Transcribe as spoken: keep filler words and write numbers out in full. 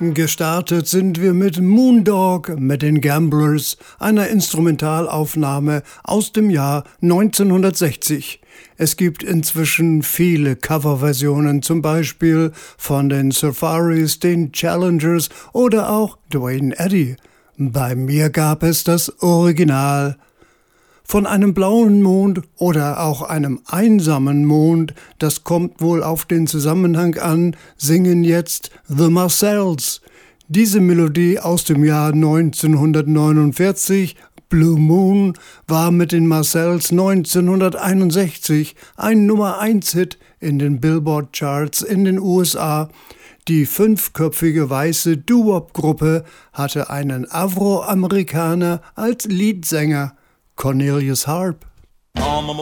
Gestartet sind wir mit Moondog mit den Gamblers, einer Instrumentalaufnahme aus dem Jahr neunzehnhundertsechzig. Es gibt inzwischen viele Coverversionen, zum Beispiel von den Surfaris, den Challengers oder auch Duane Eddy. Bei mir gab es das Original. Von einem blauen Mond oder auch einem einsamen Mond, das kommt wohl auf den Zusammenhang an, singen jetzt The Marcels. Diese Melodie aus dem Jahr neunzehnhundertneunundvierzig, Blue Moon, war mit den Marcels neunzehnhunderteinundsechzig ein Nummer eins Hit in den Billboard-Charts in den U S A. Die fünfköpfige weiße Doo-Wop-Gruppe hatte einen Afroamerikaner als Leadsänger, Cornelius Harp. I'm a